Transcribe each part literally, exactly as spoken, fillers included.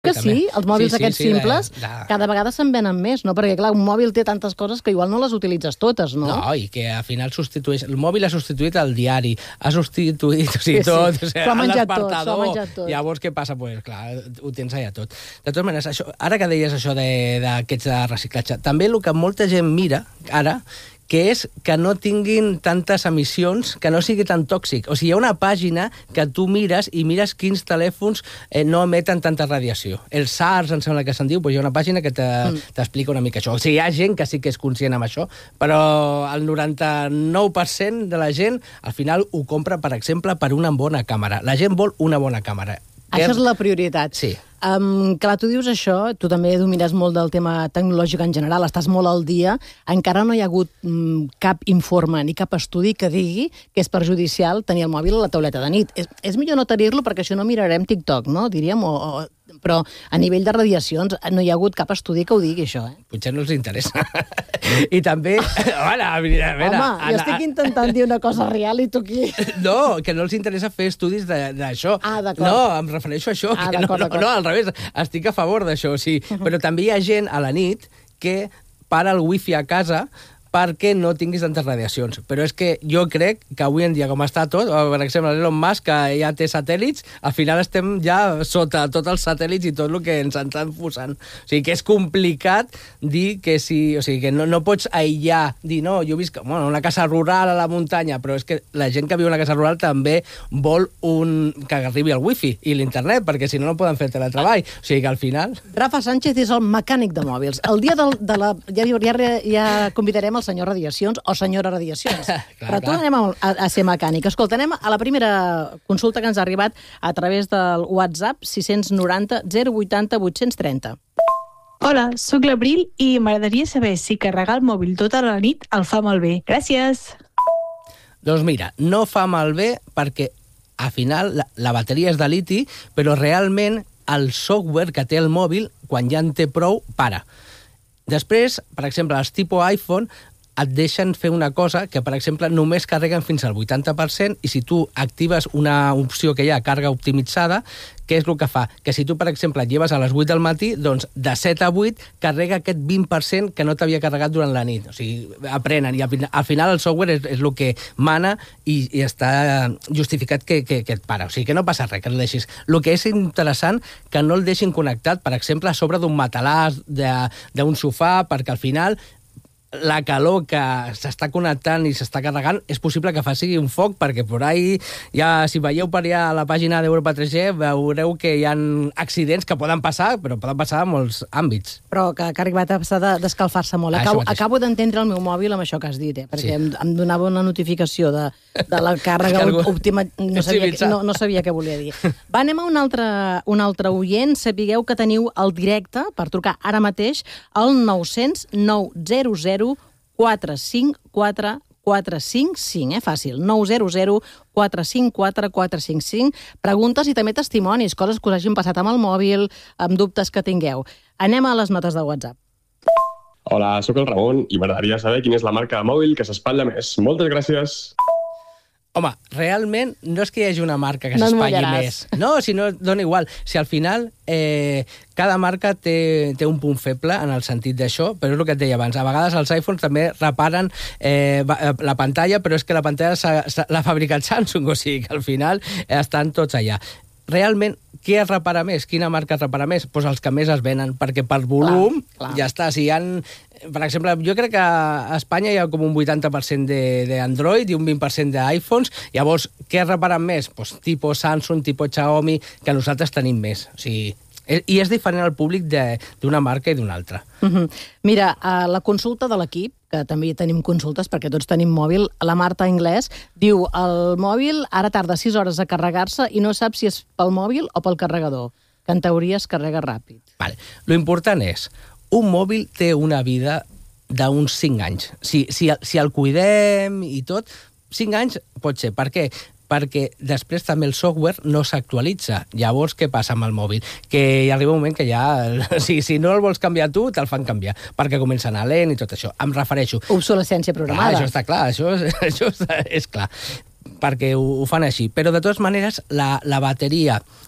Que sí, els mòbils sí, sí, aquests sí, simples de, de... cada vegada se'n venen més, no? Perquè, clar, un mòbil té tantes coses que igual no les utilitzes totes, no? No, i que al final substitueix... El mòbil ha substituït el diari, ha substituït o sigui, Sí, sí. tot, o sigui, S'ho ha menjat tot, l'espertador. s'ho ha menjat tot. Llavors, què passa? Pues, clar, ho tens allà tot. De totes maneres, això, ara que deies això de- d'aquests de, de reciclatge, també el que molta gent mira, ara, que és que no tinguin tantes emissions, que no sigui tan tòxic. O sigui, hi ha una pàgina que tu mires i mires quins telèfons eh, no emeten tanta radiació. El SARS, em sembla que se'n diu, doncs hi ha una pàgina que t'explica mm. una mica això. O sigui, hi ha gent que sí que és conscient amb això, però el noranta-nou per cent de la gent al final ho compra, per exemple, per una bona càmera. La gent vol una bona càmera. Això és la prioritat. Sí. Um, clar, tu dius això, tu també domines molt del tema tecnològic en general, estàs molt al dia, encara no hi ha hagut um, cap informe ni cap estudi que digui que és perjudicial tenir el mòbil a la tauleta de nit. És, és millor no tenir-lo perquè això no mirarem TikTok, no? Diríem, o, o, però a nivell de radiacions no hi ha hagut cap estudi que ho digui, això, eh? Potser no els interessa. I també... Bueno, a veure, a veure, Home, jo estic intentant dir una cosa real i tu aquí... No, que no els interessa fer estudis d'això. Ah, d'acord. No, em refereixo a això. Ah, que no, d'acord, no, d'acord. no, al revés, estic a favor d'això, sí. Però també hi ha gent a la nit que para el wifi a casa perquè no tinguis tantes radiacions. Però és que jo crec que avui en dia, com està tot, per exemple, Elon Musk, que ja té satèl·lits, al final estem ja sota tots els satèl·lits i tot el que ens estan posant. O sigui, que és complicat dir que si... O sigui, que no, no pots aïllar, dir, no, jo visc bueno, una casa rural a la muntanya, però és que la gent que viu en una casa rural també vol un, que arribi el wifi i l'internet, perquè si no, no poden fer teletreball. O sigui que al final... Rafa Sánchez és el mecànic de mòbils. El dia del, de la... Ja, ja, ja convidarem el senyor Radiacions o senyora Radiacions. clar, Però tu clar. anem a, a, a ser mecànic. Escolta, anem a la primera consulta que ens ha arribat a través del WhatsApp sis nou zero zero vuitanta vuit trenta. Hola, sóc l'Abril i m'agradaria saber si carregar el mòbil tota la nit el fa malbé. Gràcies! Doncs mira, no fa malbé perquè al final la, la bateria és de liti, però realment el software que té el mòbil, quan ja en té prou, para. Després, per exemple, els tipus iPhone et deixen fer una cosa que, per exemple, només carreguen fins al vuitanta per cent i si tu actives una opció que hi ha, càrrega optimitzada, què és el que fa? Que si tu, per exemple, et lleves a les vuit del matí, doncs de set a vuit carrega aquest vint per cent que no t'havia carregat durant la nit. O sigui, aprenen i al final el software és, és el que mana i, i està justificat que, que, que et para. O sigui, que no passa res, que el deixis. El que és interessant, que no el deixin connectat, per exemple, a sobre d'un matalàs, d'un sofà, perquè al final la calor que s'està connectant i s'està carregant, és possible que faci un foc, perquè por ahí, ja, si veieu per allà a la pàgina d'Europa tres G, veureu que hi ha accidents que poden passar, però poden passar a molts àmbits. Però que, que ha arribat a passar d'escalfar-se molt. Ah, Acabo, acabo d'entendre el meu mòbil amb això que has dit, eh? Perquè sí. em, em donava una notificació de, de la càrrega òptima, no sabia, no, no sabia què volia dir. Va, anem a un altre, un altre oient. Sapigueu que teniu el directe per trucar ara mateix al nou cents nou zero zero quatre cinc quatre quatre cinc cinc, eh? Fàcil. nou zero zero quatre cinc quatre quatre cinc cinc. Preguntes i també testimonis, coses que us hagin passat amb el mòbil, amb dubtes que tingueu. Anem a les notes de WhatsApp. Hola, sóc el Ramon i m'agradaria saber quina és la marca de mòbil que s'espatlla més. Moltes gràcies. Home, realment no és que hi hagi una marca que No et s'espatlli mullaràs. més. No, si no, dona igual. Si al final eh, cada marca té, té un punt feble en el sentit d'això, però és el que et deia abans. A vegades els iPhones també reparen eh, la pantalla, però és que la pantalla l'ha fabricat Samsung, o sigui que al final estan tots allà. Realment, qui es repara més? Quina marca es repara més? Doncs els que més es venen, perquè per volum clar, clar. ja està. Si hi ha, per exemple, jo crec que a Espanya hi ha com un vuitanta per cent d'Android i un vint per cent d'iPhones. Llavors, què es reparen més? Doncs tipus Samsung, tipus Xiaomi, que nosaltres tenim més. O sigui, i és diferent al públic d'una marca i d'una altra. Uh-huh. Mira, a la consulta de l'equip, que també tenim consultes perquè tots tenim mòbil, la Marta Anglès diu el mòbil ara tarda sis hores a carregar-se i no sap si és pel mòbil o pel carregador, que en teoria es carrega ràpid. Vale. Lo important és, un mòbil té una vida d'uns cinc anys. Si, si, si el cuidem i tot, cinc anys pot ser. Per què? Perquè després també el software no s'actualitza. Llavors, què passa amb el mòbil? Que hi arriba un moment que ja... Si, si no el vols canviar tu, te'l fan canviar, perquè comença a anar lent i tot això. Em refereixo... Obsolescència programada. Clar, això està clar, això, això és clar, perquè ho, ho fan així. Però, de totes maneres, la, la bateria...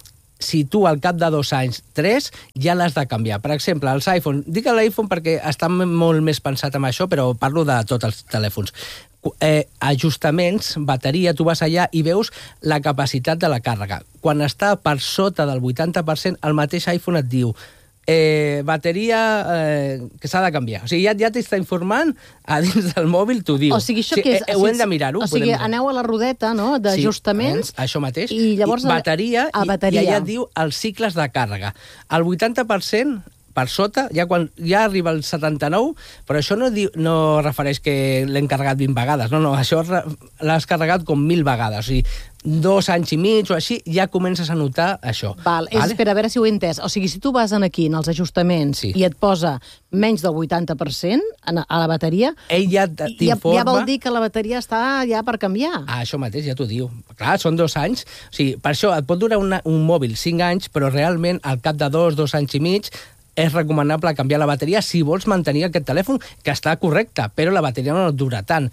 si tu al cap de dos anys, tres, ja l'has de canviar. Per exemple, els iPhone, dic l'iPhone perquè està molt més pensat en això, però parlo de tots els telèfons. Eh, ajustaments, bateria, tu vas allà i veus la capacitat de la càrrega. Quan està per sota del vuitanta per cent, el mateix iPhone et diu eh, bateria eh, que s'ha de canviar. O sigui, ja, ja t'està informant a dins del mòbil, t'ho diu. O sigui, això sí, que és... eh, ho hem de mirar-ho. O sigui, aneu a la rodeta, no?, d'ajustaments. Sí, això mateix. I llavors... I bateria, a bateria. I, i allà et diu els cicles de càrrega. El vuitanta per cent per sota, ja quan ja arriba el setanta-nou, però això no, diu, no refereix que l'hem carregat vint vegades, no, no, això l'has carregat com mil vegades, o sigui, dos anys i mig o així, ja comences a notar això. Val, és, vale? espera, a veure si ho he entès. O sigui, si tu vas aquí, en els ajustaments, sí. i et posa menys del vuitanta per cent a la bateria, ell ja t'informa... Ja, ja vol dir que la bateria està ja per canviar. Ah, això mateix, ja t'ho diu. Clar, són dos anys. O sigui, per això et pot durar una, un mòbil cinc anys, però realment al cap de dos, dos anys i mig, és recomanable canviar la bateria si vols mantenir aquest telèfon, que està correcte, però la bateria no et dura tant.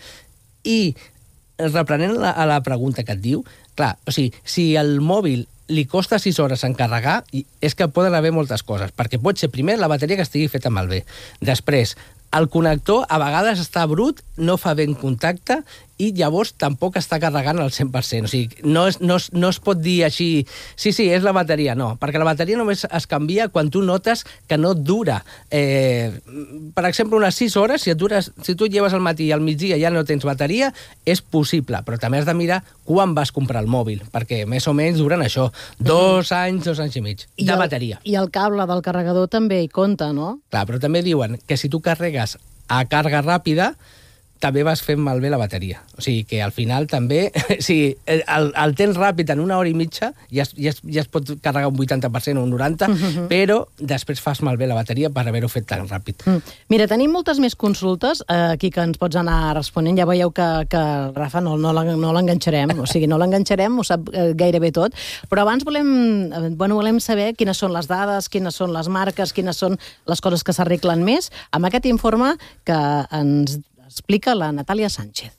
I, reprenent la, a la pregunta que et diu, clar, o sigui, si el mòbil li costa sis hores en carregar, és que poden haver moltes coses, perquè pot ser primer la bateria que estigui feta malbé. Després, el connector a vegades està brut, no fa ben contacte i llavors tampoc està carregant al cent per cent. O sigui, no es, no, es, no es pot dir així, sí, sí, és la bateria, no, perquè la bateria només es canvia quan tu notes que no dura. Eh, per exemple, unes sis hores, si, et dures, si tu et lleves al matí i al migdia ja no tens bateria, és possible, però també has de mirar quan vas comprar el mòbil, perquè més o menys duren això, dos anys, dos anys i mig, I de el, bateria. I el cable del carregador també hi compta, no? Clar, però també diuen que si tu carregues a càrrega ràpida, també vas fent malbé la bateria. O sigui que al final també... Sí, el, el temps ràpid en una hora i mitja ja es, ja es, ja es pot carregar un vuitanta per cent o un noranta per cent, uh-huh. però després fas malbé la bateria per haver-ho fet tan ràpid. Mm. Mira, tenim moltes més consultes eh, aquí que ens pots anar responent. Ja veieu que, que Rafa, no, no l'enganxarem, o sigui, no l'enganxarem, ho sap eh, gairebé tot, però abans volem, eh, bueno, volem saber quines són les dades, quines són les marques, quines són les coses que s'arreglen més, amb aquest informe que ens explica la Natàlia Sánchez.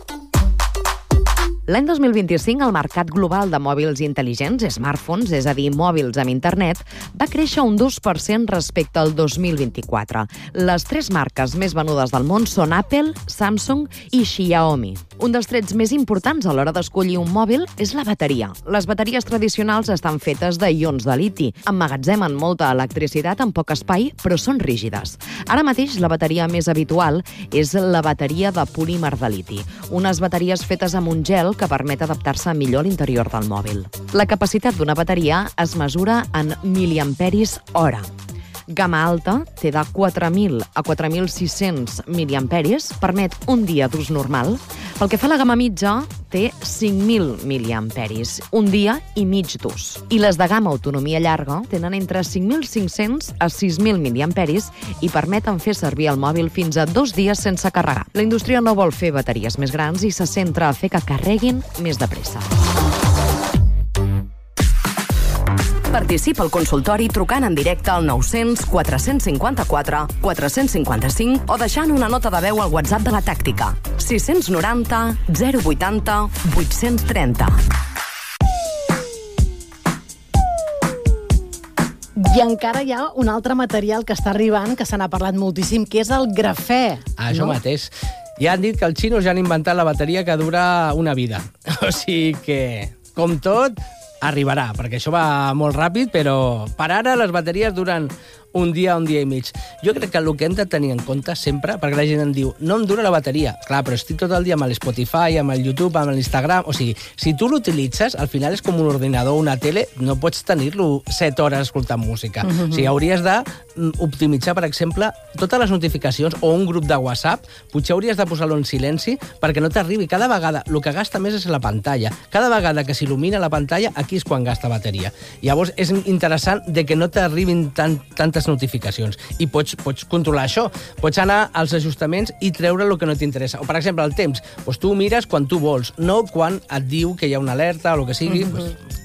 L'any dos mil vint-i-cinc, el mercat global de mòbils intel·ligents, smartphones, és a dir, mòbils amb internet, va créixer un dos per cent respecte al dos mil vint-i-quatre. Les tres marques més venudes del món són Apple, Samsung i Xiaomi. Un dels trets més importants a l'hora d'escollir un mòbil és la bateria. Les bateries tradicionals estan fetes de ions de liti, emmagatzemen molta electricitat en poc espai, però són rígides. Ara mateix, la bateria més habitual és la bateria de polímer de liti, unes bateries fetes amb un gel que permet adaptar-se millor a l'interior del mòbil. La capacitat d'una bateria es mesura en miliamperis hora. Gamma alta té de quatre mil a quatre mil sis-cents miliamperis, permet un dia d'ús normal. Pel que fa a la gamma mitja, té cinc mil miliamperis, un dia i mig d'ús. I les de gamma autonomia llarga tenen entre cinc mil cinc-cents a sis mil miliamperis i permeten fer servir el mòbil fins a dos dies sense carregar. La indústria no vol fer bateries més grans i se centra a fer que carreguin més de pressa. Participa al consultori trucant en directe al nou-cents quatre-cents cinquanta-quatre quatre-cents cinquanta-cinc o deixant una nota de veu al WhatsApp de la Tàctica. sis noranta zero vuitanta vuit-cents trenta. I encara hi ha un altre material que està arribant, que se n'ha parlat moltíssim, que és el grafè. Ah, això no? mateix. Ja han dit que els xinos ja han inventat la bateria que dura una vida. O sigui que, com tot, arribarà, perquè això va molt ràpid, però per ara les bateries duren un dia, un dia i mig. Jo crec que el que hem de tenir en compte sempre, perquè la gent em diu, no em dura la bateria. Clar, però estic tot el dia amb l'Spotify, amb el YouTube, amb l'Instagram, o sigui, si tu l'utilitzes, al final és com un ordinador o una tele, no pots tenir-lo set hores escoltant música. Mm-hmm. O sigui, hauries de optimitzar, per exemple, totes les notificacions o un grup de WhatsApp, potser hauries de posar-lo en silenci perquè no t'arribi. Cada vegada, el que gasta més és la pantalla. Cada vegada que s'il·lumina la pantalla, aquí és quan gasta bateria. Llavors, és interessant de que no t'arribin tant, tantes notificacions. I pots, pots controlar això. Pots anar als ajustaments i treure el que no t'interessa. O, per exemple, el temps. Doncs tu mires quan tu vols, no quan et diu que hi ha una alerta o el que sigui. Mm-hmm. Doncs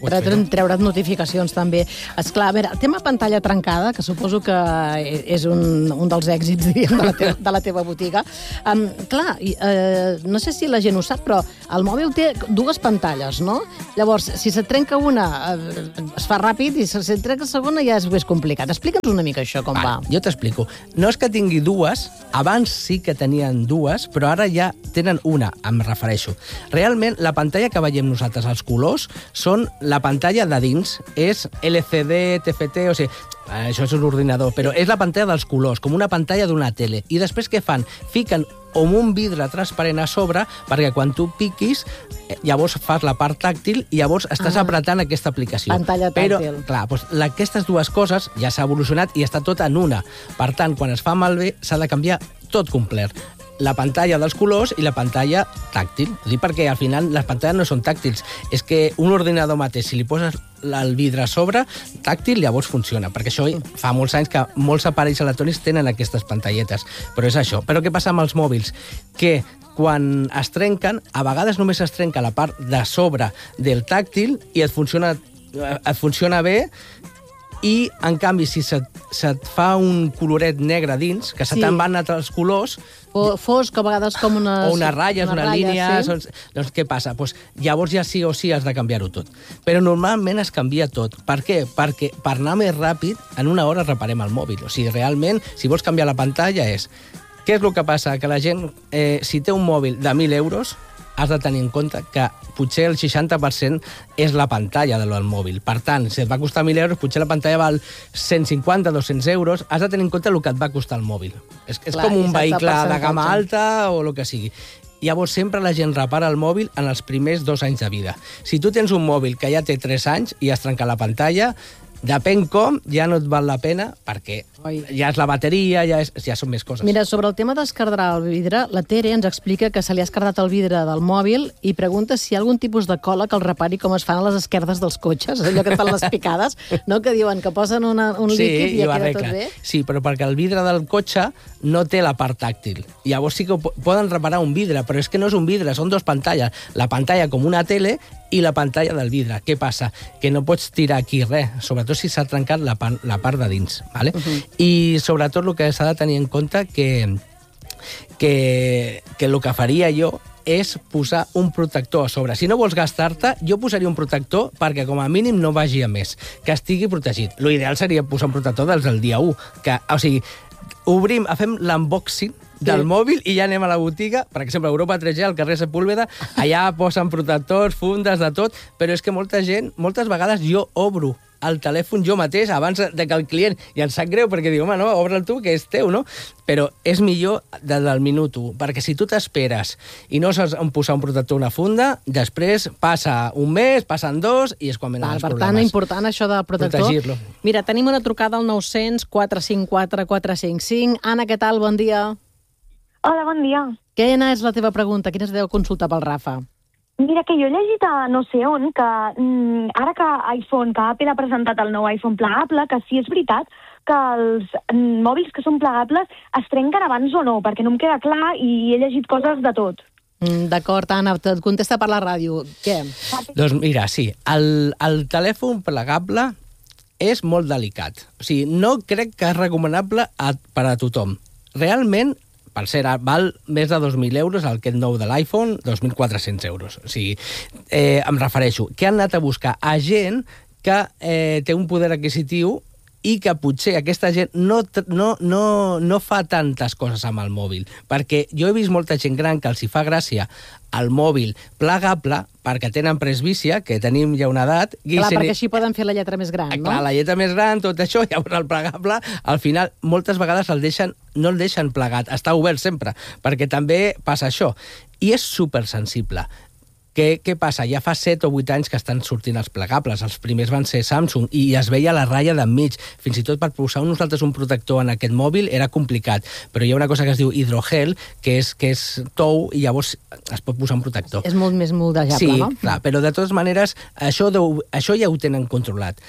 Per treure't notificacions, també. Esclar, a veure, el tema pantalla trencada, que suposo que és un, un dels èxits, diríem, de la teva, de la teva botiga. Um, clar, eh, no sé si la gent ho sap, però el mòbil té dues pantalles, no? Llavors, si se't trenca una, eh, es fa ràpid, i si se't trenca la segona ja és més complicat. Explica'ns una mica això, com va. va. Jo t'explico. No és que tingui dues, abans sí que tenien dues, però ara ja tenen una, em refereixo. Realment, la pantalla que veiem nosaltres, els colors, són la pantalla de dins. És L C D, T F T, o sigui, això és un ordinador, però és la pantalla dels colors, com una pantalla d'una tele. I després què fan? Fiquen com un vidre transparent a sobre, perquè quan tu piquis, llavors fas la part tàctil i llavors estàs ah. apretant aquesta aplicació. Pantalla tàctil. Però, clar, doncs, aquestes dues coses ja s'ha evolucionat i està tot en una. Per tant, quan es fa malbé, s'ha de canviar tot complet. La pantalla dels colors i la pantalla tàctil. Dic perquè al final les pantalles no són tàctils. És que un ordinador mateix, si li poses el vidre a sobre, tàctil, llavors funciona. Perquè això fa molts anys que molts aparells electrònics tenen aquestes pantalletes. Però és això. Però què passa amb els mòbils? Que quan es trenquen, a vegades només es trenca la part de sobre del tàctil i et funciona, et funciona bé. I, en canvi, si se't, se't fa un coloret negre dins, que se sí. te'n van anar els colors... O fosc, a vegades com unes... O unes ratlles, una, una línia... Sí. Doncs, doncs què passa? Pues, llavors ja sí o sí has de canviar-ho tot. Però normalment es canvia tot. Per què? Perquè per anar més ràpid, en una hora reparem el mòbil. O sigui, realment, si vols canviar la pantalla és... Què és el que passa? Que la gent, eh, si té un mòbil de mil euros... has de tenir en compte que potser el seixanta per cent és la pantalla del mòbil. Per tant, si et va costar mil euros, potser la pantalla val cent cinquanta, dos-cents euros, has de tenir en compte el que et va costar el mòbil. És, és Clar, com un vehicle de gamma alta o el que sigui. Llavors, sempre la gent repara el mòbil en els primers dos anys de vida. Si tu tens un mòbil que ja té tres anys i has trencat la pantalla, depèn com, ja no et val la pena, perquè Oi. ja és la bateria, ja, és, ja són més coses. Mira, sobre el tema d'esquerdar el vidre, la Tere ens explica que se li ha esquerdat el vidre del mòbil i pregunta si hi ha algun tipus de cola que el repari com es fan a les esquerdes dels cotxes, allò que et fan les picades, no? Que diuen que posen una, un sí, líquid i ja queda tot bé. Sí, però perquè el vidre del cotxe no té la part tàctil. Llavors sí que poden reparar un vidre, però és que no és un vidre, són dues pantalles. La pantalla com una tele i la pantalla del vidre. Què passa? Que no pots tirar aquí res, sobretot si s'ha trencat la, pan, la part de dins. Vale? Uh-huh. I sobretot el que s'ha de tenir en compte que, que, que el que faria jo és posar un protector a sobre. Si no vols gastar-te, jo posaria un protector perquè com a mínim no vagi a més, que estigui protegit. L'ideal seria posar un protector des del dia u. Que, o sigui, obrim, fem l'unboxing del sí. mòbil i ja anem a la botiga, per exemple, a Europa tres G, al carrer Sepúlveda, allà posen protectors, fundes, de tot, però és que molta gent, moltes vegades jo obro el telèfon jo mateix abans de que el client, i em sap greu perquè diu, home, no, obre'l tu, que és teu, no? Però és millor des del minut u, perquè si tu t'esperes i no saps on posar un protector a una funda, després passa un mes, passen dos, i és quan venen els per problemes. Per tant, important això del protector. Protegir-lo. Mira, tenim una trucada al nou cents, quatre cinc quatre, quatre cinc cinc. Anna, què tal? Bon dia. Hola, bon dia. Quina és la teva pregunta? Quina es deu consultar pel Rafa? Mira, que jo he llegit a no sé on que mm, ara que iPhone, que Apple ha presentat el nou iPhone plegable, que sí és veritat que els mm, mòbils que són plegables es trenquen abans o no, perquè no em queda clar i he llegit coses de tot. Mm, D'acord, Anna, et contesta per la ràdio. Què? Doncs mira, sí, el, el telèfon plegable és molt delicat. O sigui, no crec que és recomanable a, per a tothom. Realment, per ser, val més de dos mil euros el kit nou de l'iPhone, dos mil quatre-cents euros. O sigui, eh, em refereixo, que han anat a buscar a gent que eh, té un poder adquisitiu i que potser aquesta gent no, no, no, no fa tantes coses amb el mòbil. Perquè jo he vist molta gent gran que els hi fa gràcia el mòbil plegable perquè tenen presbícia, que tenim ja una edat... Clar, perquè així poden fer la lletra més gran, no? Clar, la lletra més gran, tot això, llavors el plegable, al final, moltes vegades el deixen, no el deixen plegat, està obert sempre, perquè també passa això. I és supersensible. Què, què passa? Ja fa set o vuit anys que estan sortint els plegables. Els primers van ser Samsung i es veia la ratlla d'enmig. Fins i tot per posar nosaltres un protector en aquest mòbil era complicat. Però hi ha una cosa que es diu hidrogel, que és, que és tou, i llavors es pot posar un protector. És molt més moldejable, sí, no? Sí, clar, però de totes maneres això, deu, això ja ho tenen controlat.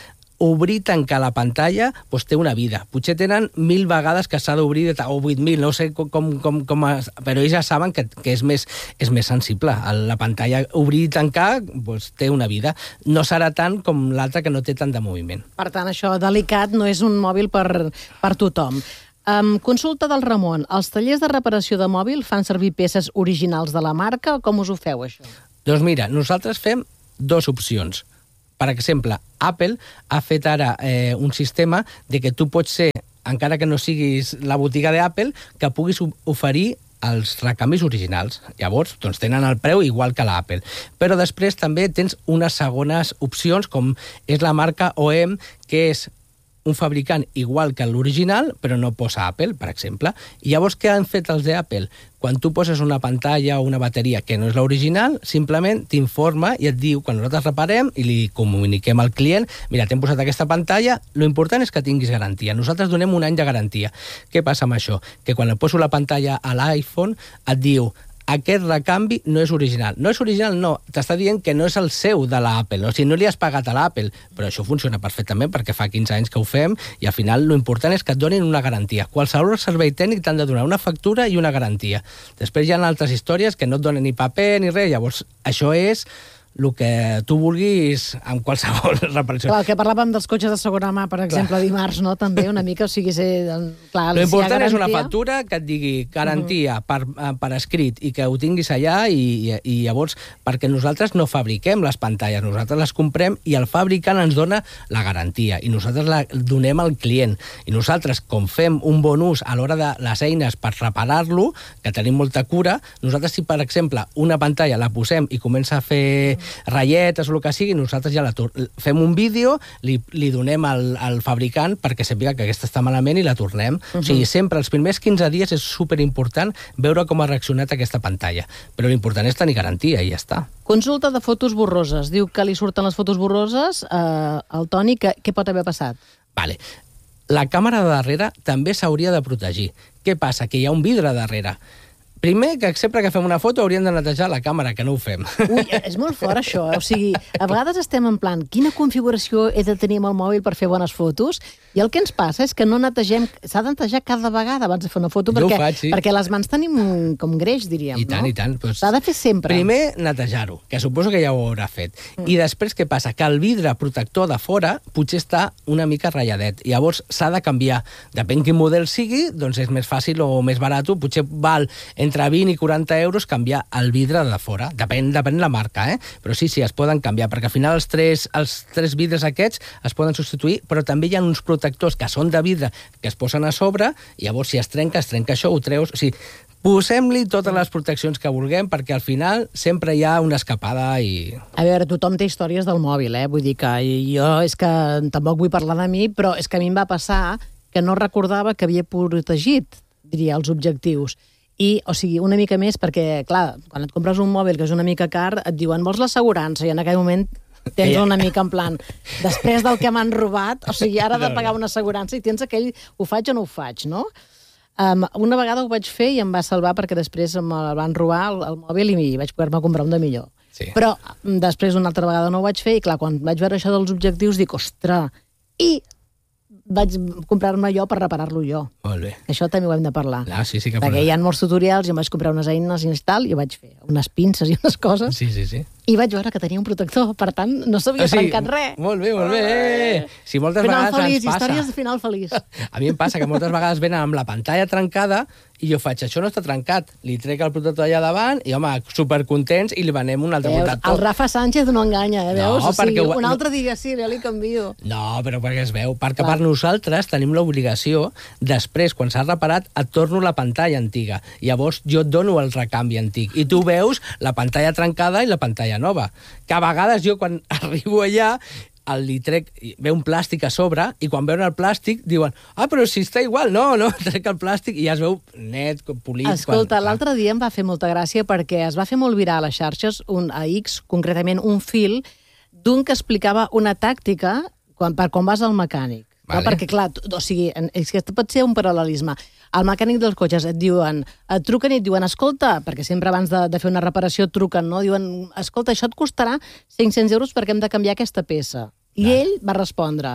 obrir i tancar la pantalla doncs té una vida. Potser tenen mil vegades que s'ha d'obrir, o vuit mil, no sé com, com, com es, però ells ja saben que, que és, més, és més sensible. La pantalla obrir i tancar doncs, té una vida. No serà tant com l'altra que no té tant de moviment. Per tant, això delicat no és un mòbil per, per tothom. Um, consulta del Ramon. Els tallers de reparació de mòbil fan servir peces originals de la marca o com us ho feu, això? Doncs mira, nosaltres fem dues opcions. Per exemple, Apple ha fet ara eh, un sistema de que tu pots ser, encara que no siguis la botiga d'Apple, que puguis oferir els recanvis originals. Llavors, doncs, tenen el preu igual que l'Apple. Però després també tens unes segones opcions, com és la marca O E M, que és un fabricant igual que l'original, però no posa Apple, per exemple. I llavors, què han fet els d'Apple? Quan tu poses una pantalla o una bateria que no és l'original, simplement t'informa i et diu, quan nosaltres reparem i li comuniquem al client, mira, t'hem posat aquesta pantalla, lo important és que tinguis garantia. Nosaltres donem un any de garantia. Què passa amb això? Que quan poso la pantalla a l'iPhone, et diu, aquest recanvi no és original. No és original, no. T'està dient que no és el seu de l'Apple. O sigui, no li has pagat a l'Apple, però això funciona perfectament perquè fa quinze anys que ho fem i al final l'important és que et donin una garantia. Qualsevol servei tècnic t'han de donar una factura i una garantia. Després hi ha altres històries que no et donen ni paper ni res. Llavors, això és el que tu vulguis amb qualsevol reparació. Clar, que parlàvem dels cotxes de segona mà, per exemple, clar, dimarts, no? També una mica, o sigui, ser... Clar, l'important si és una factura que et digui garantia uh -huh. per, per escrit i que ho tinguis allà i, i, i llavors, perquè nosaltres no fabriquem les pantalles, nosaltres les comprem i el fabricant ens dona la garantia i nosaltres la donem al client. I nosaltres, com fem un bon ús a l'hora de les eines per reparar-lo, que tenim molta cura, nosaltres si, per exemple, una pantalla la posem i comença a fer ratlletes o el que sigui, nosaltres ja la fem un vídeo, li, li donem al, al fabricant perquè sàpiga que aquesta està malament i la tornem. Uh-huh. O sigui, sempre els primers quinze dies és superimportant veure com ha reaccionat aquesta pantalla. Però l'important és tenir garantia i ja està. Consulta de fotos borroses. Diu que li surten les fotos borroses eh, al Toni. Que, què pot haver passat? Vale. La càmera de darrere també s'hauria de protegir. Què passa? Que hi ha un vidre darrere. Primer, que sempre que fem una foto hauríem de netejar la càmera, que no ho fem. Ui, és molt fort, això. Eh? O sigui, a vegades estem en plan, quina configuració he de tenir amb el mòbil per fer bones fotos? I el que ens passa és que no netegem... S'ha de netejar cada vegada abans de fer una foto, perquè, faig, sí. perquè les mans tenim com greix, diríem. I tant, no? i tant. Pues, s'ha de fer sempre. Primer, netejar-ho, que suposo que ja ho haurà fet. Mm. I després, què passa? Que el vidre protector de fora potser està una mica ratlladet. Llavors, s'ha de canviar. Depèn quin model sigui, doncs és més fàcil o més barat. Potser val entre vint i quaranta euros canviar el vidre de fora. Depèn, depèn la marca, eh? Però sí, sí, es poden canviar, perquè al final els tres, els tres vidres aquests es poden substituir, però també hi ha uns protectors que són de vidre que es posen a sobre, i llavors si es trenca, es trenca això, ho treus... O sigui, posem-li totes les proteccions que vulguem, perquè al final sempre hi ha una escapada i... A veure, tothom té històries del mòbil, eh? Vull dir que jo és que tampoc vull parlar de mi, però és que a mi em va passar que no recordava que havia protegit, diria, els objectius. I, o sigui, una mica més, perquè, clar, quan et compres un mòbil que és una mica car, et diuen, vols l'assegurança? I en aquell moment tens una mica en plan, després del que m'han robat, o sigui, ara he de pagar una assegurança i tens aquell, ho faig o no ho faig, no? Um, una vegada ho vaig fer i em va salvar perquè després em van robar el, el mòbil i vaig poder-me comprar un de millor. Sí. Però després una altra vegada no ho vaig fer i, clar, quan vaig veure això dels objectius, dic, ostres, i vaig comprar-me jo per reparar-lo jo. Molt bé. Això també ho hem de parlar. Ah, sí, sí que perquè hi ha molts tutorials i em vaig comprar unes eines i tal, i vaig fer unes pinces i unes coses. Sí, sí, sí. I vaig veure que tenia un protector, per tant, no s'havia o sigui, trencat res. Molt bé, molt bé. Eh! Si moltes final vegades feliç, ens passa... històries de final feliç. A mi em passa que moltes vegades venen amb la pantalla trencada i jo faig, això no està trencat. Li trec el protector allà davant i, home, supercontents, i li venem un altre Veus, protector. El Rafa Sánchez no enganya, eh? Veus? No, o sigui, perquè... un altre dia sí, jo li canvio. No, però perquè es veu. Perquè Clar. per nosaltres tenim l'obligació, després, quan s'ha reparat, et torno la pantalla antiga. Llavors jo et dono el recanvi antic. I tu veus la pantalla trencada i la pantalla nova. Que a vegades jo, quan arribo allà, el li trec, ve un plàstic a sobre, i quan veuen el plàstic diuen, ah, però si està igual, no, no, trec el plàstic i ja es veu net, polit. Escolta, quan... l'altre dia em va fer molta gràcia perquè es va fer molt viral a les xarxes, un, a X, concretament un fil, d'un que explicava una tàctica quan, per quan vas al mecànic. Vale. No? Perquè, clar, o sigui, és que pot ser un paral·lelisme. Al mecànic dels cotxes et diuen, et truquen i et diuen, escolta, perquè sempre abans de, de fer una reparació et truquen, no? Diuen, escolta, això et costarà cinc-cents euros perquè hem de canviar aquesta peça. I Clar. ell va respondre,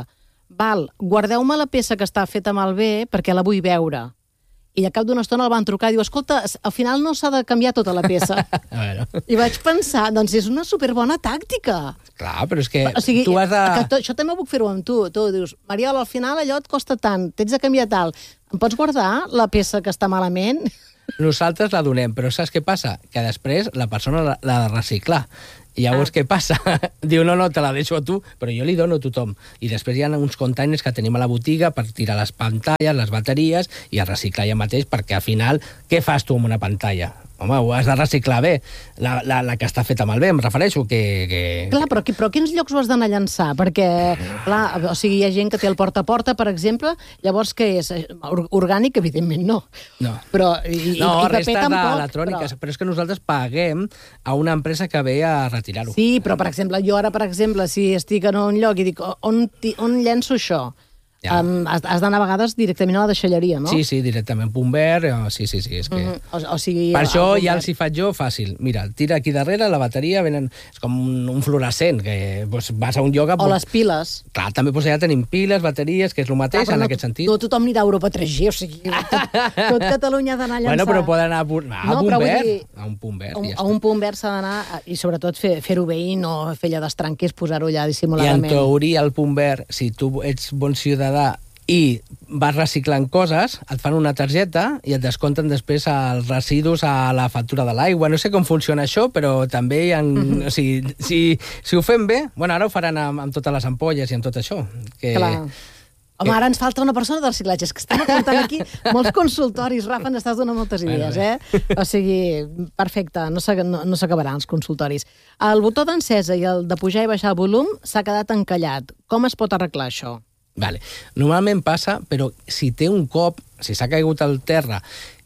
val, guardeu-me la peça que està feta malbé perquè la vull veure. I al cap d'una estona el van trucar i diu, escolta, al final no s'ha de canviar tota la peça. Bueno. I vaig pensar, doncs és una superbona tàctica. Clar, però és que o sigui, tu has de... Que to, això també puc fer-ho amb tu. Tu dius, Mariola, al final allò et costa tant, t'ets de canviar tal. Em pots guardar la peça que està malament? Nosaltres la donem, però saps què passa? Que després la persona l'ha de reciclar. I llavors, ah. què passa? Diu, no, no, te la deixo a tu, però jo li dono a tothom. I després hi ha uns containers que tenim a la botiga per tirar les pantalles, les bateries, i a reciclar ja mateix, perquè al final, què fas tu amb una pantalla? Home, ho has de reciclar bé. La, la, la que està feta malbé, em refereixo, que... que... Clar, però, però quins llocs ho has d'anar a llançar? Perquè, clar, o sigui, hi ha gent que té el porta a porta, per exemple, llavors què és? Orgànic, evidentment, no. No, però, i, no i restes tampoc, d'electròniques, però... però és que nosaltres paguem a una empresa que ve a retirar-ho. Sí, però, per exemple, jo ara, per exemple, si estic en un lloc i dic, on, on llenço això? Ja. Um, has, has d'anar a vegades directament a la deixalleria, no? Sí, sí, directament. Punt verd, sí, sí, sí. És que... Mm-hmm. o, o sigui, per això ja els hi faig jo fàcil. Mira, tira aquí darrere, la bateria, venen... és com un, un fluorescent, que pues, vas a un lloc... O les piles. Clar, també pues, ja tenim piles, bateries, que és el mateix Clar, en no, aquest sentit. No tothom anirà a Europa tres G, o sigui, tot, tot Catalunya ha d'anar a llançar. Bueno, però poden anar a, punt, a, no, punt verd, dir, a un punt verd. A un, ja a un punt verd s'ha d'anar, i sobretot fer, fer-ho bé i no fer allà d'estranquers, posar-ho allà dissimuladament. I en teoria, al punt verd, si tu ets bon ciutadà i vas reciclant coses, et fan una targeta i et descompten després els residus a la factura de l'aigua. No sé com funciona això, però també hi ha... Mm-hmm. O sigui, si, si ho fem bé... Bueno, ara ho faran amb, amb totes les ampolles i amb tot això. Que... Clar. Home, ara ens falta una persona de reciclatge. És que estem apuntant aquí molts consultoris. Rafa, n'estàs donant moltes idees, eh? O sigui, perfecte, no s'acabaran els consultoris. El botó d'encesa i el de pujar i baixar el volum s'ha quedat encallat. Com es pot arreglar això? Vale. Normalment passa, però si té un cop, si s'ha caigut al terra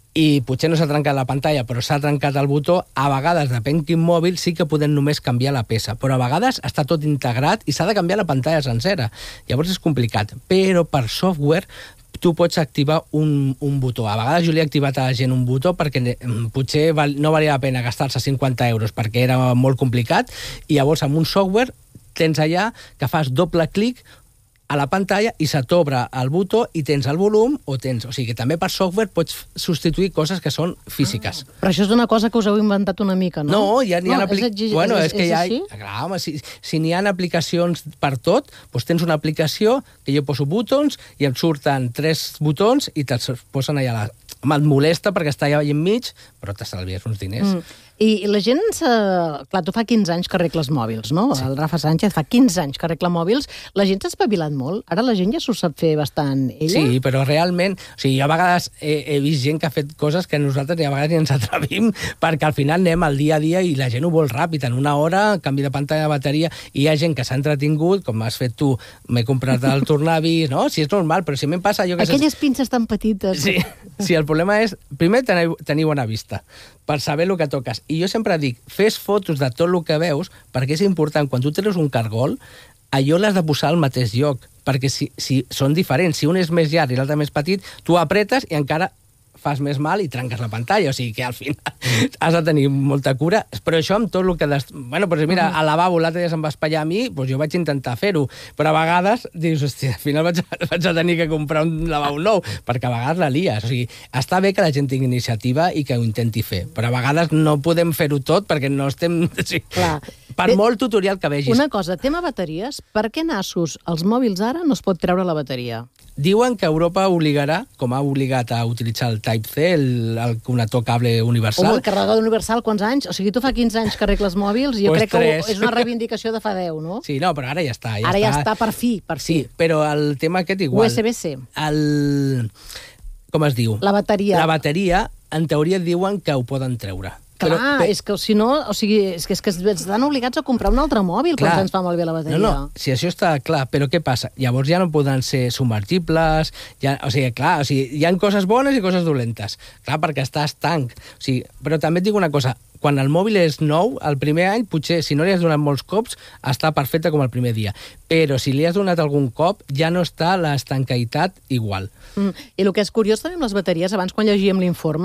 i potser no s'ha trencat la pantalla, però s'ha trencat el botó, a vegades, depèn quin mòbil, sí que podem només canviar la peça, però a vegades està tot integrat i s'ha de canviar la pantalla sencera. Llavors és complicat, però per software tu pots activar un, un botó. A vegades jo li he activat a la gent un botó perquè potser val, no valia la pena gastar-se cinquanta euros perquè era molt complicat, i llavors amb un software tens allà que fas doble clic a la pantalla i se t'obre el botó i tens el volum o tens... O sigui que també per software pots substituir coses que són físiques. Ah, però això és una cosa que us heu inventat una mica, no? No, ja n'hi ha... No, apli... és, bueno, és, és, que és ja... així? Clar, home, si, si n'hi ha aplicacions per tot, doncs tens una aplicació que jo poso botons i em surten tres botons i te'ls posen allà a la... Home, et molesta perquè està allà enmig, però t'estalvies uns diners. Mm. I la gent... Clar, tu fa quinze anys que arregles mòbils, no? Sí. El Rafa Sánchez fa quinze anys que arregla mòbils. La gent s'ha espavilat molt. Ara la gent ja s'ho sap fer bastant, ella? Sí, però realment... O sigui, jo a vegades he, he vist gent que ha fet coses que nosaltres a vegades ni ens atrevim, perquè al final anem al dia a dia i la gent ho vol ràpid. En una hora, canvi de pantalla de bateria, i hi ha gent que s'ha entretingut, com has fet tu, m'he comprat el tornavis, no? Si és normal, però si a mi em passa... Jo que Aquelles ses... pinces tan petites. Sí, sí, el problema és, primer, tenir, tenir bona vista, per saber el que toques. I jo sempre dic, fes fotos de tot el que veus, perquè és important, quan tu tens un cargol, allò l'has de posar al mateix lloc, perquè si, si són diferents, si un és més llarg i l'altre més petit, tu apretes i encara fas més mal i trenques la pantalla, o sigui que al final has de tenir molta cura, però això amb tot el que... Des... Bueno, doncs mira, al lavabo l'altre dia se'm va espatllar a mi, doncs jo vaig intentar fer-ho, però a vegades dius, hòstia, al final vaig, vaig a tenir que comprar un lavabo nou, perquè a vegades la lies, o sigui, està bé que la gent tingui iniciativa i que ho intenti fer, però a vegades no podem fer-ho tot perquè no estem... O sigui, per molt tutorial que vegis. Una cosa, tema bateries, per què en Asus els mòbils ara no es pot treure la bateria? Diuen que Europa obligarà, com ha obligat a utilitzar el Type-C, el, el connector cable universal. Home, el carregador universal, quants anys? O sigui, tu fa quinze anys que arregles mòbils i jo pues crec tres. Que és una reivindicació de fa deu, no? Sí, no, però ara ja està. Ja ara està. ja està per fi, per fi. Sí, però el tema aquest igual... U S B-C. El... Com es diu? La bateria. La bateria, en teoria, diuen que ho poden treure. Clar, però, és que si no, o sigui, és que, és que estan obligats a comprar un altre mòbil clar, quan se'ns fa malbé la bateria. No, no, si això està clar, però què passa? Llavors ja no poden ser submergibles, ja, o sigui, clar, o sigui, hi ha coses bones i coses dolentes. Clar, perquè està estanc. O sigui, però també et dic una cosa, quan el mòbil és nou, el primer any, potser, si no li has donat molts cops, està perfecte com el primer dia. Però si li has donat algun cop, ja no està l'estancaïtat igual. Mm. I el que és curiós també amb les bateries, abans quan llegíem l'informe,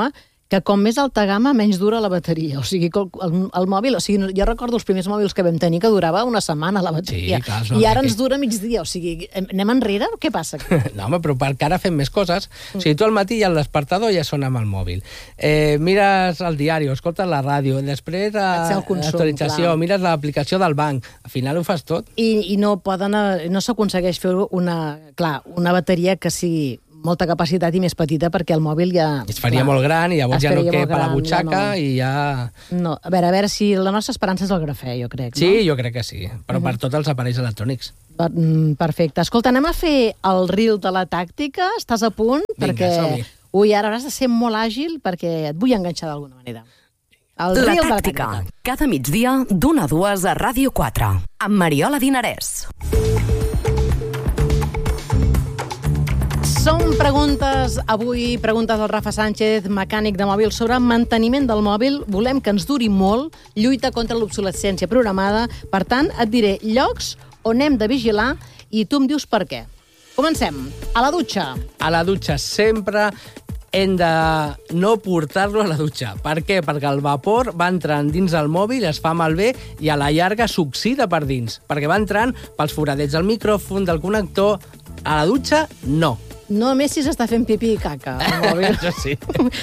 que com més alta gamma, menys dura la bateria. O sigui, el, el, el mòbil... O sigui, jo recordo els primers mòbils que vam tenir que durava una setmana la bateria. Sí, clar, I ara ens dura migdia. O sigui, anem enrere? Què passa? No, home, però perquè ara fem més coses. O sigui, tu al matí ja el despertador ja sona amb el mòbil. Eh, mires el diari, escoltes la ràdio, després l'actualització, mires l'aplicació del banc. Al final ho fas tot. I, i no poden... No s'aconsegueix fer una... Clar, una bateria que sigui molta capacitat i més petita, perquè el mòbil ja... Es faria clar, molt gran i llavors ja no queda per la butxaca ja no. i ja... No, a veure, a veure si la nostra esperança és el grafè, jo crec, no? Sí, jo crec que sí, però uh -huh. per tots els aparells electrònics. Perfecte. Escolta, anem a fer el reel de la tàctica. Estàs a punt? Vinga, perquè... som-hi. Ui, ara hauràs de ser molt àgil perquè et vull enganxar d'alguna manera. El la reel tàctica, de la tàctica. cada migdia d'una a dues a Ràdio quatre, amb Mariola Dinarès. Són preguntes, avui preguntes del Rafa Sánchez, mecànic de mòbil, sobre manteniment del mòbil. Volem que ens duri molt, lluita contra l'obsolescència programada. Per tant, et diré llocs on hem de vigilar i tu em dius per què. Comencem. A la dutxa. A la dutxa sempre hem de no portar-lo a la dutxa. Per què? Perquè el vapor va entrant dins el mòbil, es fa malbé i a la llarga s'oxida per dins. Perquè va entrant pels foradets del micròfon, del connector. A la dutxa, no. Només si s'està fent pipí i caca, el mòbil. Això sí.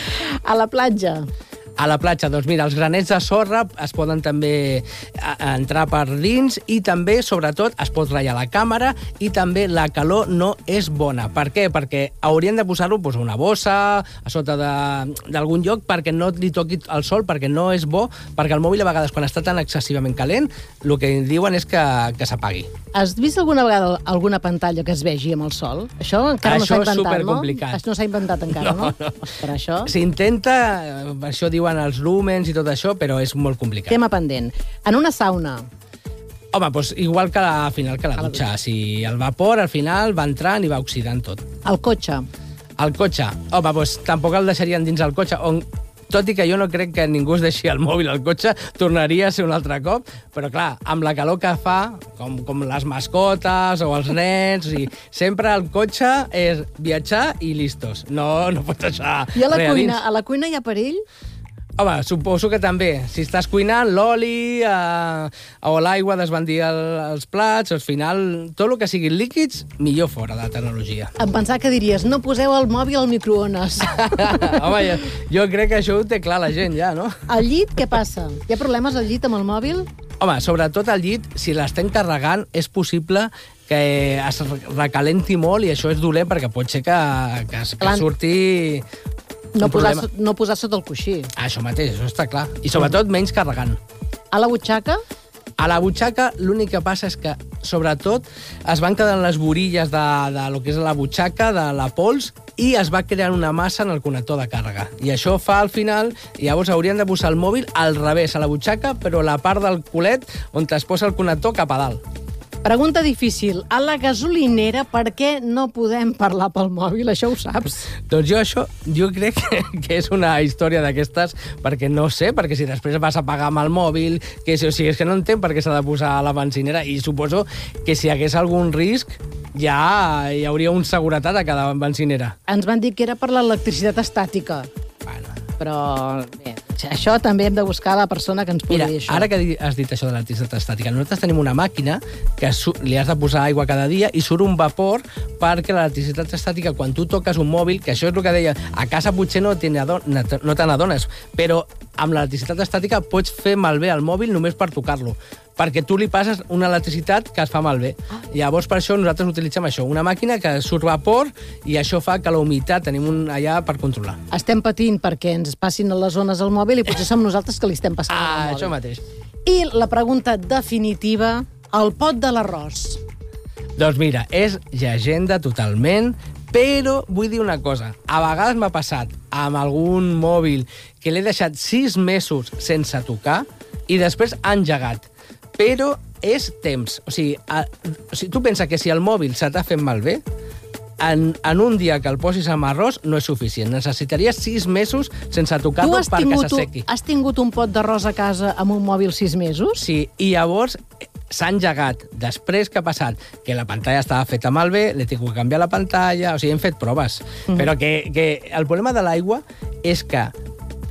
A la platja. A la platja, doncs mira, els granets de sorra es poden també entrar per dins i també, sobretot, es pot ratllar la càmera i també la calor no és bona. Per què? Perquè haurien de posar-lo doncs, una bossa, a sota d'algun lloc, perquè no li toqui el sol, perquè no és bo, perquè el mòbil a vegades, quan està tan excessivament calent, el que diuen és que, que s'apagui. Has vist alguna vegada alguna pantalla que es vegi amb el sol? Això encara no s'ha inventat, no? Això és supercomplicat. Això no s'ha inventat encara, no? No, no. Per això... S'intenta, això diu els lúmens i tot això, però és molt complicat. Tema pendent. En una sauna. Home, doncs igual que al final que la dutxa. La si el vapor al final va entrant i va oxidant tot. El cotxe. El cotxe. Home, doncs tampoc el deixarien dins el cotxe, on tot i que jo no crec que ningú es deixi el mòbil al cotxe, tornaria a ser un altre cop, però clar, amb la calor que fa, com, com les mascotes o els nens, i sempre el cotxe és viatjar i listos. No, no pots deixar I a la res cuina? dins. A la cuina hi ha perill? Home, suposo que també. Si estàs cuinant, l'oli eh, o l'aigua desbandir el, els plats, al final, tot el que siguin líquids, millor fora de la tecnologia. Em pensava que diries, no poseu el mòbil al microones. Home, jo, jo crec que això ho té clar la gent ja, no? Al llit, què passa? Hi ha problemes al llit amb el mòbil? Home, sobretot al llit, si l'estem carregant, és possible que es recalenti molt i això és dolent perquè pot ser que, que, que surti... No posar, no posar sota el coixí. Això mateix, això està clar. I sobretot menys carregant. A la butxaca? A la butxaca l'únic que passa és que, sobretot, es van quedant les borilles de, de lo que és la butxaca, de la pols, i es va creant una massa en el connector de càrrega. I això fa al final, i llavors haurien de posar el mòbil al revés, a la butxaca, però la part del culet on es posa el connector cap a dalt. Pregunta difícil. A la gasolinera, per què no podem parlar pel mòbil? Això ho saps? Doncs jo això, jo crec que, que és una història d'aquestes, perquè no sé, perquè si després vas a pagar amb el mòbil, que si, o sigui, és que no entenc per què s'ha de posar a la benzinera, i suposo que si hi hagués algun risc, ja hi hauria un seguretat a cada benzinera. Ens van dir que era per l'electricitat estàtica. Bueno. Però, bé, això també hem de buscar la persona que ens pugui Mira, dir això. Ara que has dit això de l'electricitat estàtica, nosaltres tenim una màquina que li has de posar aigua cada dia i surt un vapor perquè l'electricitat estàtica, quan tu toques un mòbil, que això és el que deia, a casa potser no te n'adones, però amb l'electricitat estàtica pots fer malbé el mòbil només per tocar-lo, perquè tu li passes una electricitat que es fa malbé. Ah. Llavors, per això, nosaltres utilitzem això, una màquina que surt vapor i això fa que la humitat tenim un allà per controlar. Estem patint perquè ens passin les zones al mòbil i potser som nosaltres que li estem passant ah, al mòbil. Això mateix. I la pregunta definitiva, el pot de l'arròs. Doncs mira, és llegenda totalment, però vull dir una cosa. A vegades m'ha passat amb algun mòbil que l'he deixat sis mesos sense tocar i després ha engegat. Però és temps. O sigui, a, o sigui, tu pensa que si el mòbil se t'ha fet malbé, en, en un dia que el posis amb arròs no és suficient. Necessitaries sis mesos sense tocar-lo perquè s'assequi. Tu has tingut un pot d'arròs a casa amb un mòbil sis mesos? Sí, i llavors s'ha engegat. Després que ha passat que la pantalla estava feta malbé, l'he tingut que canviar la pantalla, o sigui, hem fet proves. Mm-hmm. Però que, que el problema de l'aigua és que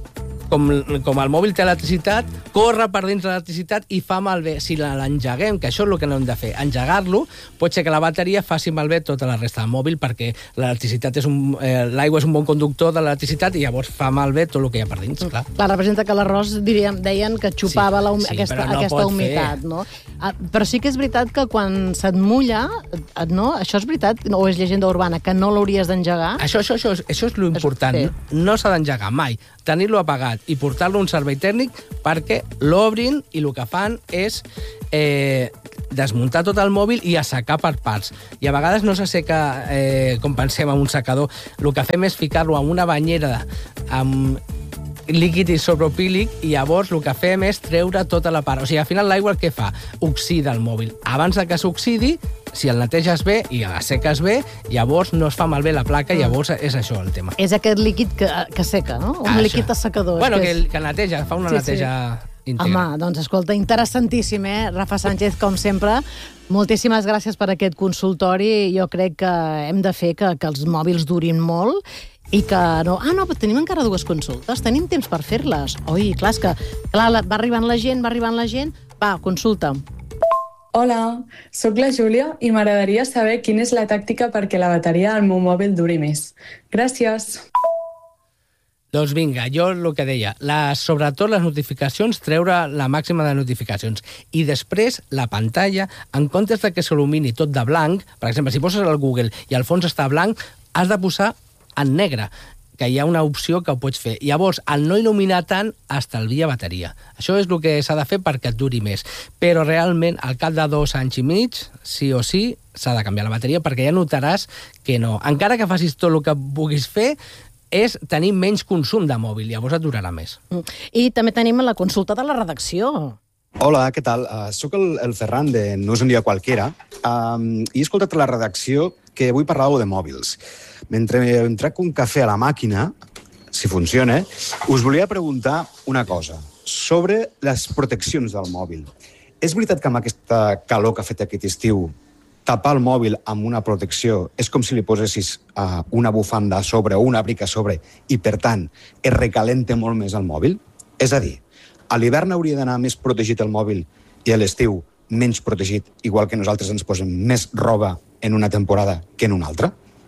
com, com el mòbil té electricitat, corre per dins l'electricitat i fa malbé. Si l'engeguem, que això és el que no hem de fer, engegar-lo, pot ser que la bateria faci malbé tota la resta del mòbil perquè l'electricitat és un, eh, l'aigua és un bon conductor de l'electricitat i llavors fa malbé tot el que hi ha per dins, clar. Clar, representa que l'arròs, diríem, deien que xupava sí, la hum... sí, aquesta, no aquesta humitat, no? Ah, però sí que és veritat que quan se't mulla, no? Això és veritat, o és llegenda urbana, que no l'hauries d'engegar? Això, això, això, això és l'important. Sí. No s'ha d'engegar mai. Tenir-lo apagat i portar-lo a un servei tècnic perquè l'obrin i el que fan és eh, desmuntar tot el mòbil i assecar per parts. I a vegades no s'asseca eh, com pensem amb un secador. El que fem és ficar-lo en una banyera amb líquid isopropílic i llavors el que fem és treure tota la part. O sigui, al final l'aigua el que fa? Oxida el mòbil. Abans de que s'oxidi, si el neteges bé i el seques bé, llavors no es fa malbé la placa i llavors és això el tema. És aquest líquid que, que seca, no? Un això. Líquid assecador. Bueno, que, que, és... que neteja, fa una sí, neteja... Sí. Integra. Home, doncs escolta, interessantíssim, eh? Rafa Sánchez, com sempre, moltíssimes gràcies per aquest consultori. Jo crec que hem de fer que, que els mòbils durin molt i que no... Ah, no, però tenim encara dues consultes, tenim temps per fer-les. Oi, clar, és que clar, va arribant la gent, va arribant la gent... Va, consulta. Hola, sóc la Júlia i m'agradaria saber quina és la tàctica perquè la bateria del meu mòbil duri més. Gràcies. Doncs vinga, jo el que deia, la, sobretot les notificacions, treure la màxima de notificacions. I després la pantalla, en comptes de que s'il·lumini tot de blanc, per exemple, si poses el Google i el fons està blanc, has de posar en negre, que hi ha una opció que ho pots fer. Llavors, al no il·luminar tant, estalvia bateria. Això és el que s'ha de fer perquè et duri més. Però realment, al cap de dos anys i mig, sí o sí, s'ha de canviar la bateria perquè ja notaràs que no. Encara que facis tot el que puguis fer, és tenir menys consum de mòbil, llavors et durarà més. I també tenim la consulta de la redacció. Hola, què tal? Uh, soc el, el Ferran de No és un dia qualquera um, i he escoltat a la redacció que avui parlàveu de mòbils. Mentre em trec un cafè a la màquina, si funciona, us volia preguntar una cosa sobre les proteccions del mòbil. És veritat que amb aquesta calor que ha fet aquest estiu tapar el mòbil amb una protecció és com si li posessis uh, una bufanda a sobre o un abric a sobre i, per tant, es recalenta molt més el mòbil? És a dir, a l'hivern hauria d'anar més protegit el mòbil i a l'estiu menys protegit, igual que nosaltres ens posem més roba en una temporada que en una altra?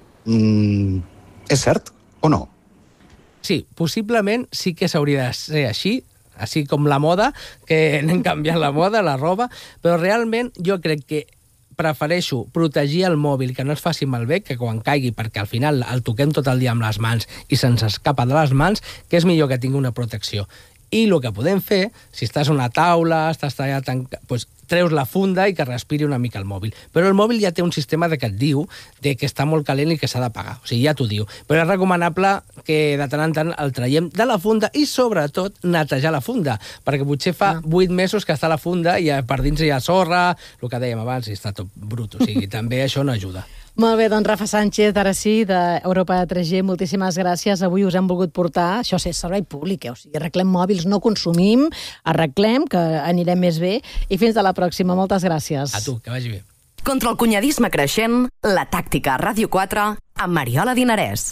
Mm, és cert o no? Sí, possiblement sí que s'hauria de ser així, així com la moda, que anem canviant la moda, la roba, però realment jo crec que prefereixo protegir el mòbil, que no es faci malbé, que quan caigui, perquè al final el toquem tot el dia amb les mans i se'ns escapa de les mans, que és millor que tingui una protecció. I el que podem fer, si estàs a una taula, estàs allà tancat, doncs treus la funda i que respiri una mica el mòbil. Però el mòbil ja té un sistema de que et diu de que està molt calent i que s'ha d'apagar. O sigui, ja t'ho diu. Però és recomanable que de tant en tant el traiem de la funda i, sobretot, netejar la funda. Perquè potser fa vuit mesos que està a la funda i per dins hi ha sorra, el que dèiem abans, i està tot brut. O sigui, també això no ajuda. Molt bé, doncs Rafa Sánchez, ara sí, d'Europa tres G, moltíssimes gràcies. Avui us hem volgut portar, això és servei públic, eh? O sigui, arreglem mòbils, no consumim, arreglem, que anirem més bé, i fins a la pròxima. Moltes gràcies. A tu, que vagi bé. Contra el cunyadisme creixent, la tàctica a Ràdio quatre, amb Mariola Dinarès.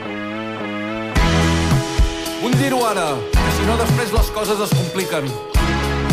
Un dir-ho ara, que si no després les coses es compliquen.